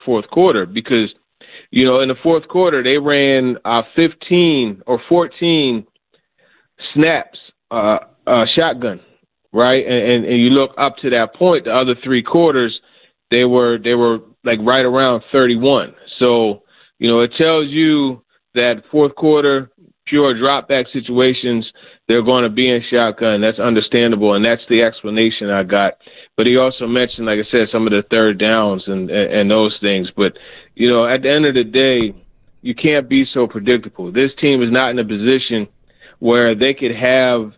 fourth quarter because, you know, in the fourth quarter they ran 15 or 14 snaps shotgun, right? And you look up to that point, the other three quarters, they were like right around 31. So, you know, it tells you that fourth quarter, pure drop back situations, they're going to be in shotgun. That's understandable, and that's the explanation I got. But he also mentioned, like I said, some of the third downs and those things. But, you know, at the end of the day, you can't be so predictable. This team is not in a position where they could have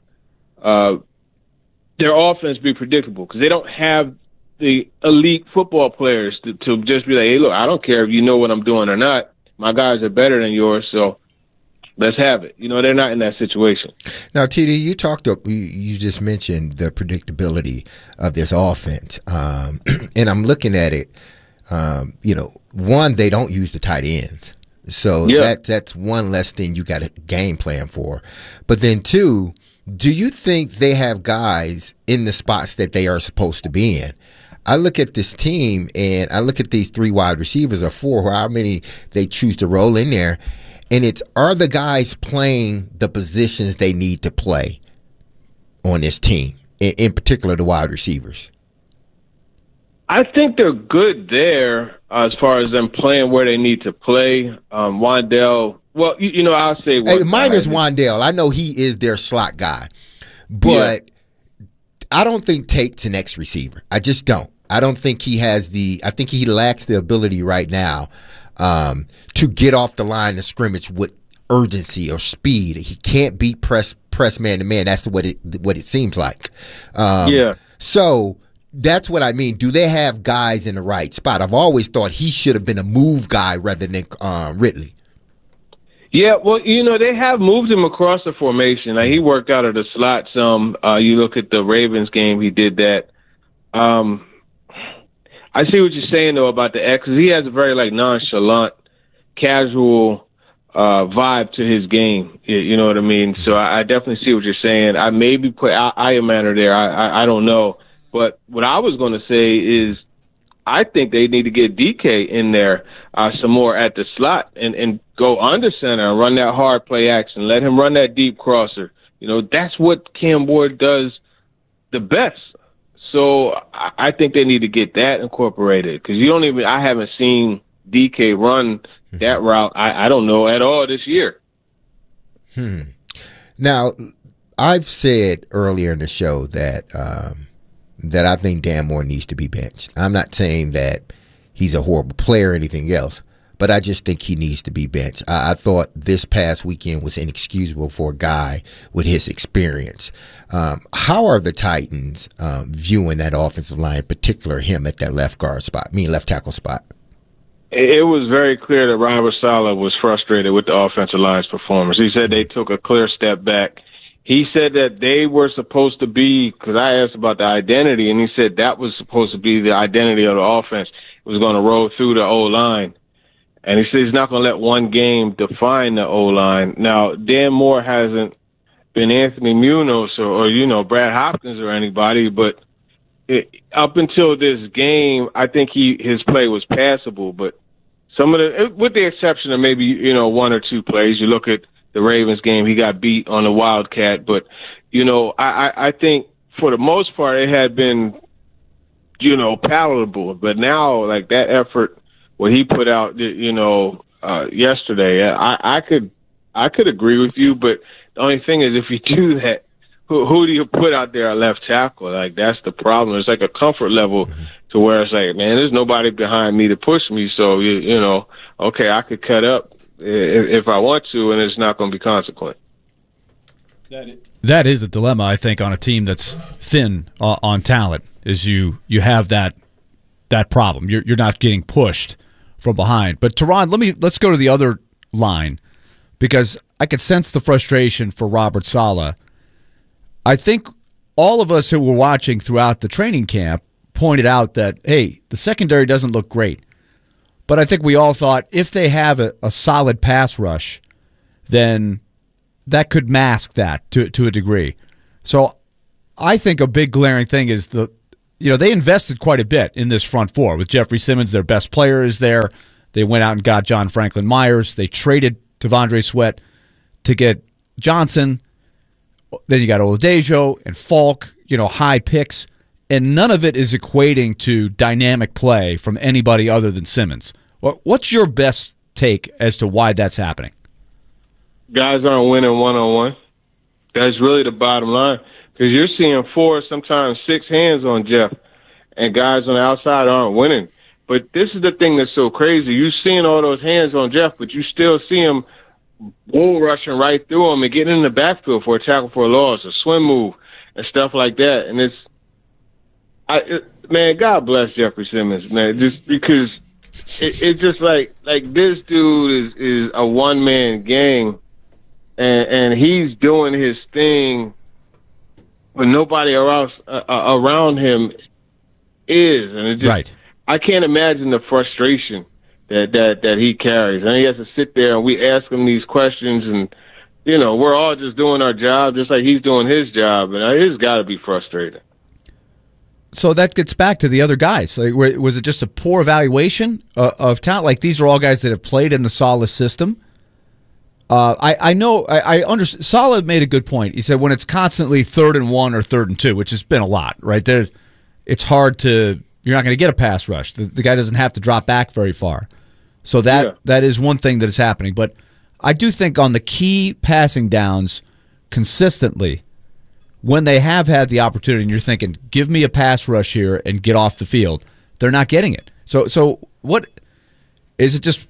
their offense be predictable because they don't have the elite football players to just be like, hey, look, I don't care if you know what I'm doing or not. My guys are better than yours, so let's have it. You know, they're not in that situation. Now, TD, you just mentioned the predictability of this offense, and I'm looking at it. You know, one, they don't use the tight ends, so that's one less thing you got a game plan for. But then two, do you think they have guys in the spots that they are supposed to be in? I look at this team and I look at these three wide receivers or four, how many they choose to roll in there. And are the guys playing the positions they need to play on this team, in particular the wide receivers? I think they're good there as far as them playing where they need to play. Wan'Dale, well, you know, I'll say minus Wan'Dale. I know he is their slot guy, but I don't think Tate's an X receiver. I just don't. I don't think he has I think he lacks the ability right now to get off the line of scrimmage with urgency or speed. He can't beat press man to man. That's what it seems like. So that's what I mean. Do they have guys in the right spot? I've always thought he should have been a move guy rather than Ridley. Yeah, well, you know, they have moved him across the formation. Like, he worked out of the slot some. You look at the Ravens game, he did that. I see what you're saying, though, about the X. He has a very, like, nonchalant, casual vibe to his game. You know what I mean? So I definitely see what you're saying. I maybe put Ayamander there. I don't know. But what I was going to say is I think they need to get DK in there some more at the slot and go under center and run that hard play action. Let him run that deep crosser. You know, that's what Cam Ward does the best. So I think they need to get that incorporated because I haven't seen DK run that route, I don't know, at all this year. Now, I've said earlier in the show that that I think Dan Moore needs to be benched. I'm not saying that he's a horrible player or anything else, but I just think he needs to be benched. I thought this past weekend was inexcusable for a guy with his experience. How are the Titans viewing that offensive line, in particular him at that left tackle spot? It was very clear that Robert Saleh was frustrated with the offensive line's performance. He said they took a clear step back. He said that they were supposed to be, because I asked about the identity, and he said that was supposed to be the identity of the offense. It was going to roll through the O-line. And he said he's not going to let one game define the O-line. Now, Dan Moore hasn't been Anthony Munoz or you know, Brad Hopkins or anybody, but up until this game, I think his play was passable. But some of with the exception of maybe, you know, one or two plays, you look at the Ravens game, he got beat on the Wildcat. But, you know, I think for the most part it had been, you know, palatable. But now, like, that effort, what he put out, you know, yesterday, I could agree with you. But the only thing is, if you do that, who do you put out there at left tackle? Like, that's the problem. It's like a comfort level to where it's like, man, there's nobody behind me to push me. So, you know, okay, I could cut up if I want to, and it's not going to be consequent. That is a dilemma, I think, on a team that's thin on talent, is you have that problem. You're not getting pushed from behind. But Teron, let's go to the other line, because I could sense the frustration for Robert Saleh. I think all of us who were watching throughout the training camp pointed out that, hey, the secondary doesn't look great. But I think we all thought if they have a solid pass rush, then that could mask that to a degree. So I think a big glaring thing is they invested quite a bit in this front four with Jeffrey Simmons. Their best player is there. They went out and got John Franklin Myers. They traded T'Vondre Sweat to get Johnson. Then you got Oladejo and Falk, high picks. And none of it is equating to dynamic play from anybody other than Simmons. What's your best take as to why that's happening? Guys aren't winning one-on-one. That's really the bottom line. Because you're seeing 4, sometimes 6 hands on Jeff, and guys on the outside aren't winning. But this is the thing that's so crazy. You're seeing all those hands on Jeff, but you still see him bull rushing right through him and getting in the backfield for a tackle for a loss, a swim move, and stuff like that. And man, God bless Jeffrey Simmons, man, just because it's just like this dude is a one-man gang, and he's doing his thing, but nobody else around him is. And it just, right. I can't imagine the frustration that he carries. And he has to sit there and we ask him these questions, and, we're all just doing our job just like he's doing his job. And it's got to be frustrating. So that gets back to the other guys. Like, was it just a poor evaluation of talent? Like, these are all guys that have played in the Saleh system. I know. I understand. Saleh made a good point. He said when it's constantly 3rd and 1 or 3rd and 2, which has been a lot, right? It's hard to. You're not going to get a pass rush. The guy doesn't have to drop back very far. So that is one thing that is happening. But I do think on the key passing downs, consistently, when they have had the opportunity, and you're thinking, give me a pass rush here and get off the field, they're not getting it. So what is it? Just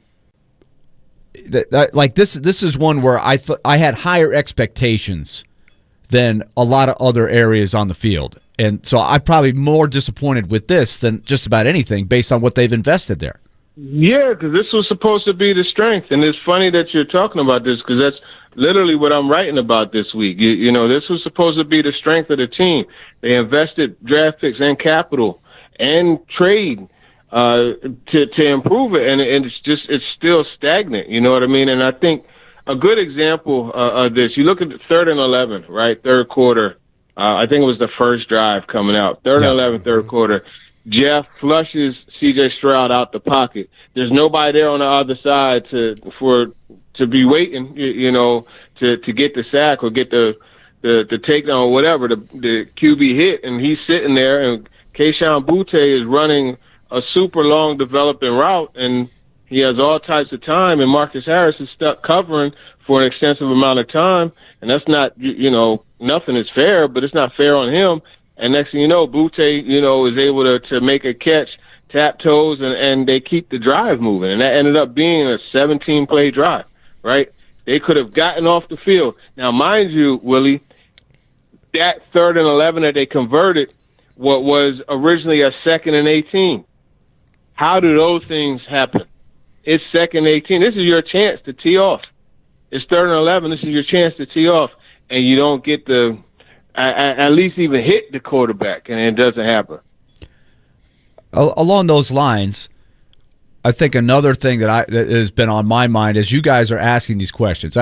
like this is one where I had higher expectations than a lot of other areas on the field. And so I'm probably more disappointed with this than just about anything based on what they've invested there. Yeah, because this was supposed to be the strength. And it's funny that you're talking about this because that's literally what I'm writing about this week. This was supposed to be the strength of the team. They invested draft picks and capital and trade to improve it. And it's still stagnant. You know what I mean? And I think a good example of this, you look at 3rd and 11, right? Third quarter. I think it was the first drive coming out. 3rd and 11, third quarter. Jeff flushes C.J. Stroud out the pocket. There's nobody there on the other side to be waiting, to get the sack or get the takedown or whatever, the QB hit, and he's sitting there, and Kayshon Boutte is running a super long developing route, and he has all types of time, and Marcus Harris is stuck covering for an extensive amount of time, and that's not, nothing is fair, but it's not fair on him. And next thing you know, Boutte, is able to make a catch, tap toes, and they keep the drive moving. And that ended up being a 17-play drive, right? They could have gotten off the field. Now, mind you, Willie, that 3rd and 11 that they converted, what was originally a 2nd and 18. How do those things happen? It's 2nd and 18. This is your chance to tee off. It's 3rd and 11. This is your chance to tee off, and you don't get at least even hit the quarterback, and it doesn't happen. Along those lines, I think another thing that has been on my mind as you guys are asking these questions,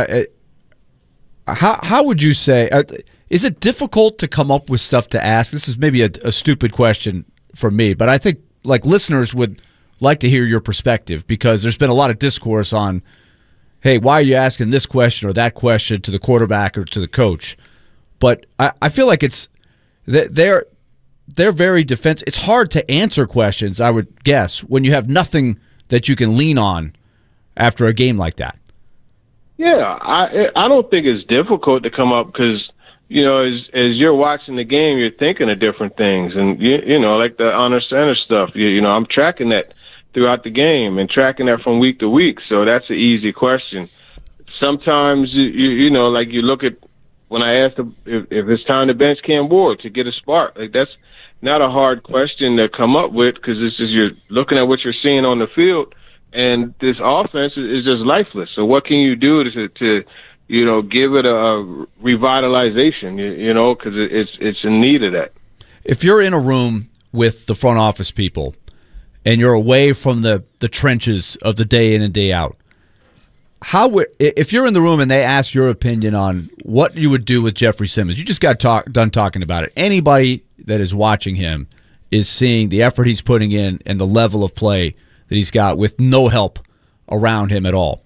how would you say, is it difficult to come up with stuff to ask? This is maybe a stupid question for me, but I think listeners would like to hear your perspective because there's been a lot of discourse on, hey, why are you asking this question or that question to the quarterback or to the coach? But I feel like they're very defensive. It's hard to answer questions, I would guess, when you have nothing that you can lean on after a game like that. Yeah, I don't think it's difficult to come up because, as you're watching the game, you're thinking of different things. And, like the honor center stuff, I'm tracking that throughout the game and tracking that from week to week. So that's an easy question. Sometimes, like you look at, when I asked if it's time to bench Cam Ward to get a spark, like that's not a hard question to come up with because it's just you're looking at what you're seeing on the field, and this offense is just lifeless. So what can you do to give it a revitalization? Because it's in need of that. If you're in a room with the front office people and you're away from the trenches of the day in and day out, if you're in the room and they ask your opinion on what you would do with Jeffrey Simmons, you just got done talking about it. Anybody that is watching him is seeing the effort he's putting in and the level of play that he's got with no help around him at all.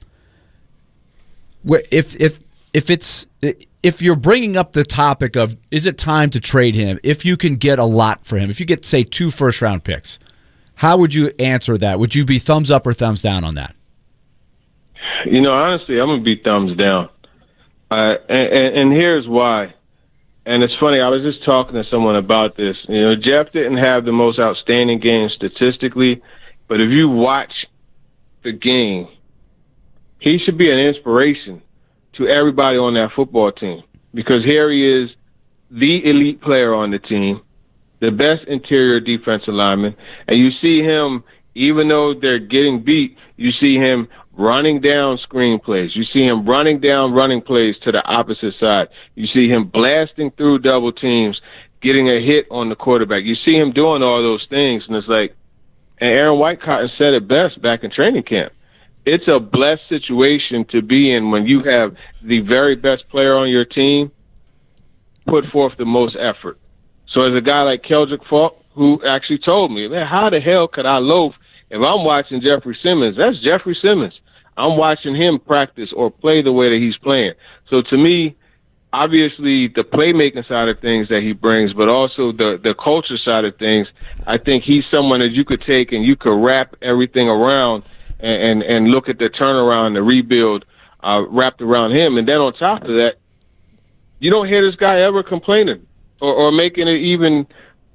If you're bringing up the topic of is it time to trade him, if you can get a lot for him, if you get, say, 2 first-round picks, how would you answer that? Would you be thumbs up or thumbs down on that? Honestly, I'm going to be thumbs down. And here's why. And it's funny, I was just talking to someone about this. Jeff didn't have the most outstanding game statistically, but if you watch the game, he should be an inspiration to everybody on that football team, because here he is, the elite player on the team, the best interior defensive lineman, and you see him, even though they're getting beat, you see him running down screen plays. You see him running down running plays to the opposite side. You see him blasting through double teams, getting a hit on the quarterback. You see him doing all those things, and it's like, and Aaron Whitecotton said it best back in training camp. It's a blessed situation to be in when you have the very best player on your team put forth the most effort. So as a guy like Keldrick Falk, who actually told me, man, how the hell could I loaf if I'm watching Jeffrey Simmons? That's Jeffrey Simmons. I'm watching him practice or play the way that he's playing. So to me, obviously the playmaking side of things that he brings, but also the culture side of things, I think he's someone that you could take and you could wrap everything around and look at the turnaround, the rebuild wrapped around him. And then on top of that, you don't hear this guy ever complaining or making it even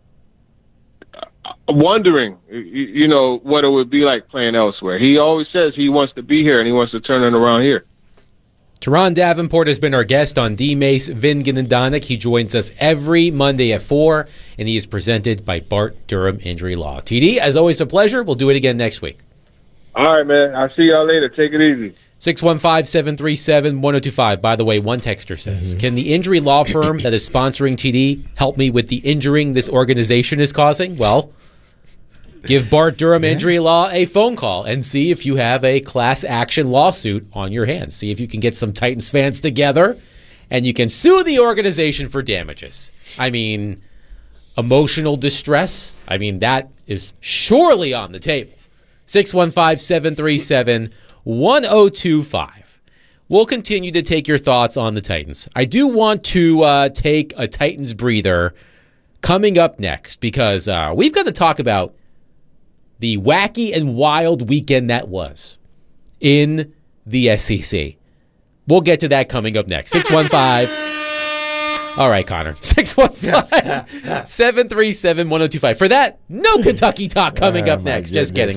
wondering, what it would be like playing elsewhere. He always says he wants to be here and he wants to turn it around here. Teron Davenport has been our guest on D-Mace, Vingan, and Donick. He joins us every Monday at 4, and he is presented by Bart Durham Injury Law. TD, as always, a pleasure. We'll do it again next week. All right, man. I'll see y'all later. Take it easy. 615-737-1025. By the way, one texter says, can the injury law firm that is sponsoring TD help me with the injuring this organization is causing? Well, give Bart Durham Injury Law a phone call and see if you have a class action lawsuit on your hands. See if you can get some Titans fans together and you can sue the organization for damages. I mean, emotional distress, that is surely on the table. 615-737-1025. We'll continue to take your thoughts on the Titans. I do want to take a Titans breather coming up next because we've got to talk about the wacky and wild weekend that was in the SEC. We'll get to that coming up next. 615. All right, Connor. 615-737-1025. For that, no Kentucky talk coming up next. Just kidding.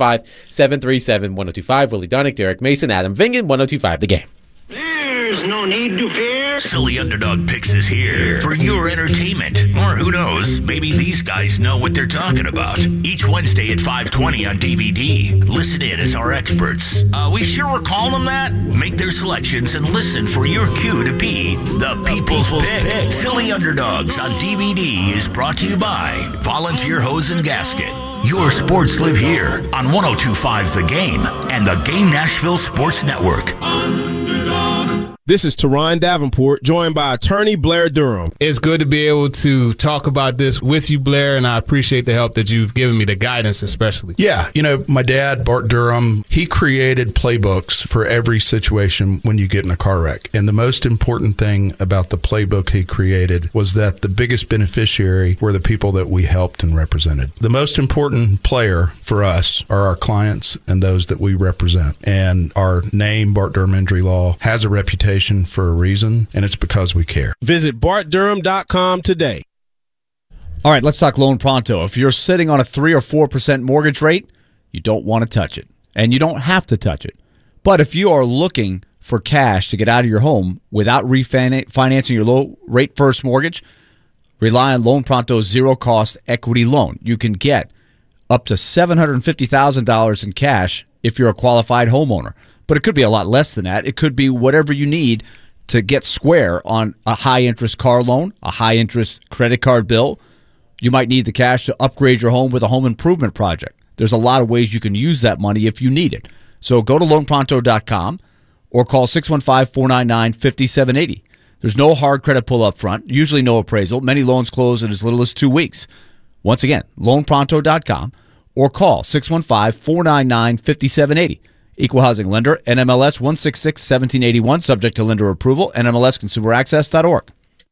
615-737-1025. Willie Donick, Derek Mason, Adam Vingan, 1025 The Game. There's no need to fear. Silly Underdog Picks is here for your entertainment. Or who knows, maybe these guys know what they're talking about. Each Wednesday at 5:20 on DVD. Listen in as our experts. We sure we're calling them that? Make their selections and listen for your cue to be the People's Pick. Silly Underdogs on DVD is brought to you by Volunteer Hose and Gasket. Your sports live here on 102.5 The Game and the Game Nashville Sports Network. This is Teron Davenport, joined by attorney Blair Durham. It's good to be able to talk about this with you, Blair, and I appreciate the help that you've given me, the guidance especially. Yeah, my dad, Bart Durham, he created playbooks for every situation when you get in a car wreck. And the most important thing about the playbook he created was that the biggest beneficiary were the people that we helped and represented. The most important player for us are our clients and those that we represent. And our name, Bart Durham Injury Law, has a reputation for a reason, and it's because we care. Visit BartDurham.com today. All right, let's talk Loan Pronto. If you're sitting on a 3 or 4% mortgage rate, you don't want to touch it, and you don't have to touch it. But if you are looking for cash to get out of your home without refinancing your low-rate first mortgage, rely on Loan Pronto's zero-cost equity loan. You can get up to $750,000 in cash if you're a qualified homeowner. But it could be a lot less than that. It could be whatever you need to get square on a high-interest car loan, a high-interest credit card bill. You might need the cash to upgrade your home with a home improvement project. There's a lot of ways you can use that money if you need it. So go to loanpronto.com or call 615-499-5780. There's no hard credit pull up front, usually no appraisal. Many loans close in as little as 2 weeks. Once again, loanpronto.com or call 615-499-5780. Equal housing lender, NMLS 166-1781, subject to lender approval, NMLSconsumeraccess.org.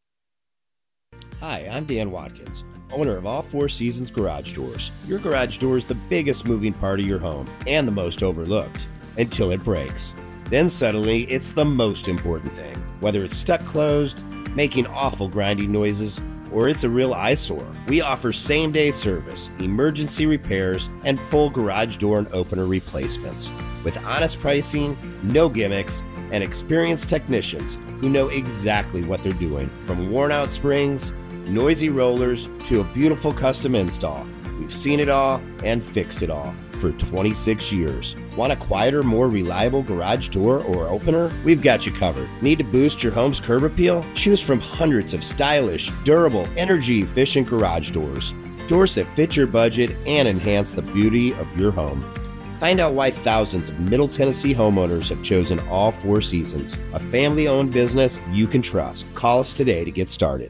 Hi, I'm Dan Watkins, owner of All Four Seasons Garage Doors. Your garage door is the biggest moving part of your home and the most overlooked until it breaks. Then suddenly, it's the most important thing. Whether it's stuck closed, making awful grinding noises, or it's a real eyesore, we offer same-day service, emergency repairs, and full garage door and opener replacements. With honest pricing, no gimmicks, and experienced technicians who know exactly what they're doing. From worn-out springs, noisy rollers, to a beautiful custom install. We've seen it all and fixed it all for 26 years. Want a quieter, more reliable garage door or opener? We've got you covered. Need to boost your home's curb appeal? Choose from hundreds of stylish, durable, energy-efficient garage doors. Doors that fit your budget and enhance the beauty of your home. Find out why thousands of Middle Tennessee homeowners have chosen All Four Seasons, a family-owned business you can trust. Call us today to get started.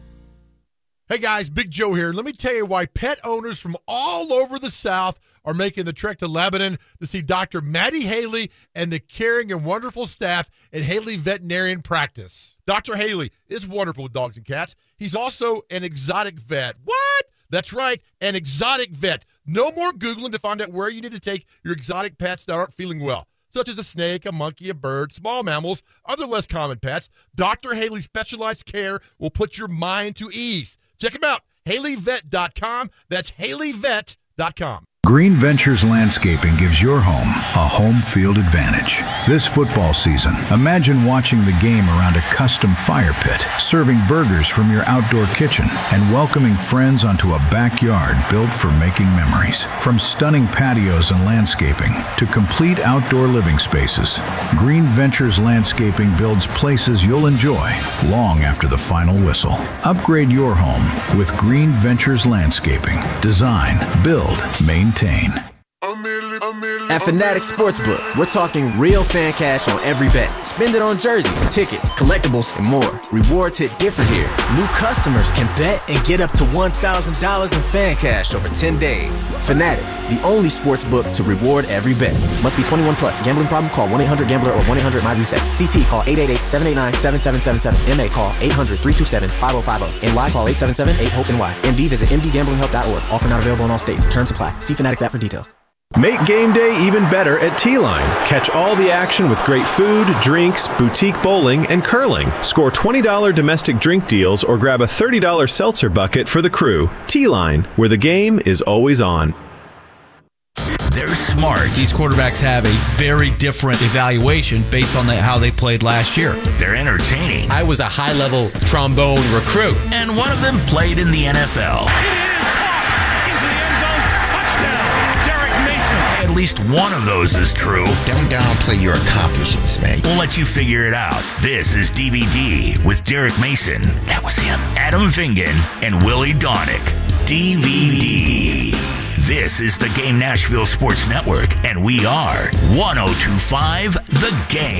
Hey guys, Big Joe here. Let me tell you why pet owners from all over the South are making the trek to Lebanon to see Dr. Maddie Haley and the caring and wonderful staff at Haley Veterinarian Practice. Dr. Haley is wonderful with dogs and cats. He's also an exotic vet. What? That's right, an exotic vet. No more Googling to find out where you need to take your exotic pets that aren't feeling well, such as a snake, a monkey, a bird, small mammals, other less common pets. Dr. Haley's specialized care will put your mind to ease. Check him out, HaleyVet.com. That's HaleyVet.com. Green Ventures Landscaping gives your home a home field advantage. This football season, imagine watching the game around a custom fire pit, serving burgers from your outdoor kitchen, and welcoming friends onto a backyard built for making memories. From stunning patios and landscaping to complete outdoor living spaces, Green Ventures Landscaping builds places you'll enjoy long after the final whistle. Upgrade your home with Green Ventures Landscaping. Design, build, maintain. At Fanatics Sportsbook, we're talking real fan cash on every bet. Spend it on jerseys, tickets, collectibles, and more. Rewards hit different here. New customers can bet and get up to $1,000 in fan cash over 10 days. Fanatics, the only sportsbook to reward every bet. Must be 21 plus. Gambling problem? Call 1-800-GAMBLER or 1-800-MY-RESET. CT, call 888-789-7777. MA, call 800-327-5050. And live, call 877-8-HOPE-NY. MD, visit mdgamblinghelp.org. Offer not available in all states. Terms apply. See Fanatics app for details. Make game day even better at T-Line. Catch all the action with great food, drinks, boutique bowling, and curling. Score $20 domestic drink deals or grab a $30 seltzer bucket for the crew. T-Line, where the game is always on. They're smart. These quarterbacks have a very different evaluation based on how they played last year. They're entertaining. I was a high-level trombone recruit. And one of them played in the NFL. At least one of those is true. Don't downplay your accomplishments, man. We'll let you figure it out. This is DVD with Derek Mason. That was him. Adam Vingan and Willie Donick. DVD. This is the Game Nashville Sports Network, and we are 102.5 The Game.